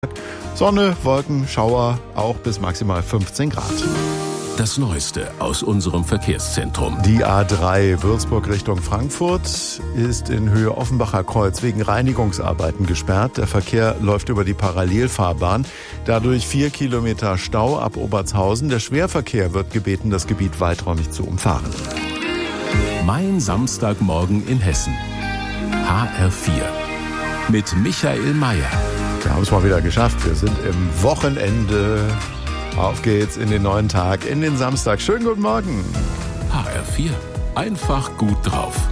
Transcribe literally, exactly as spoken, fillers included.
Sonne, Wolken, Schauer, auch bis maximal fünfzehn Grad. Das Neueste aus unserem Verkehrszentrum. Die A drei Würzburg Richtung Frankfurt ist in Höhe Offenbacher Kreuz wegen Reinigungsarbeiten gesperrt. Der Verkehr läuft über die Parallelfahrbahn. Dadurch vier Kilometer Stau ab Obertshausen. Der Schwerverkehr wird gebeten, das Gebiet weiträumig zu umfahren. Mein Samstagmorgen in Hessen. H R vier. Mit Michael Mayer. Wir haben es mal wieder geschafft. Wir sind im Wochenende. Auf geht's in den neuen Tag, in den Samstag. Schönen guten Morgen. H R vier. Einfach gut drauf.